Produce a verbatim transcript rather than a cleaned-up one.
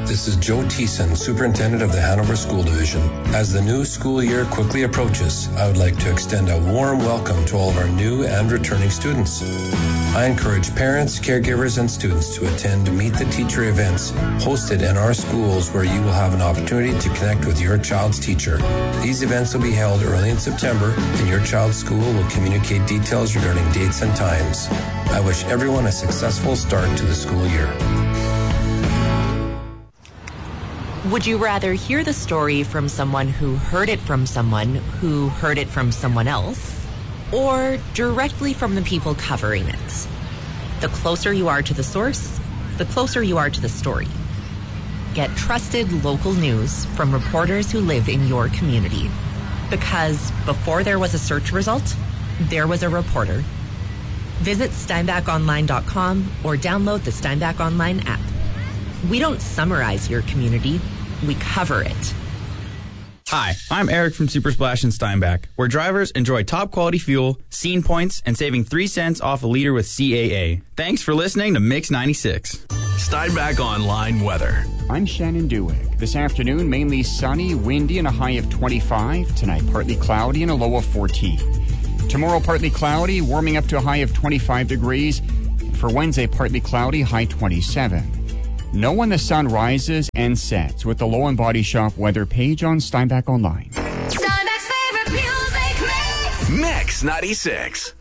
This is Joe Thiessen, Superintendent of the Hanover School Division. As the new school year quickly approaches, I would like to extend a warm welcome to all of our new and returning students. I encourage parents, caregivers, and students to attend Meet the Teacher events hosted in our schools where you will have an opportunity to connect with your child's teacher. These events will be held early in September, and your child's school will communicate details regarding dates and times. I wish everyone a successful start to the school year. Would you rather hear the story from someone who heard it from someone who heard it from someone else, or directly from the people covering it? The closer you are to the source, the closer you are to the story. Get trusted local news from reporters who live in your community. Because before there was a search result, there was a reporter. Visit steinbach online dot com or download the Steinbach Online app. We don't summarize your community, we cover it. Hi, I'm Eric from Super Splash in Steinbach, where drivers enjoy top quality fuel, scene points, and saving three cents off a liter with C A A. Thanks for listening to Mix ninety-six. Steinbach Online weather. I'm Shannon Dewick. This afternoon, mainly sunny, windy, and a high of twenty-five. Tonight, partly cloudy and a low of fourteen. Tomorrow, partly cloudy, warming up to a high of twenty-five degrees. For Wednesday, partly cloudy, high twenty-seven. Know when the sun rises and sets with the Low and Body Shop weather page on Steinbach Online. Steinbach's favorite music mix. Mix ninety-six.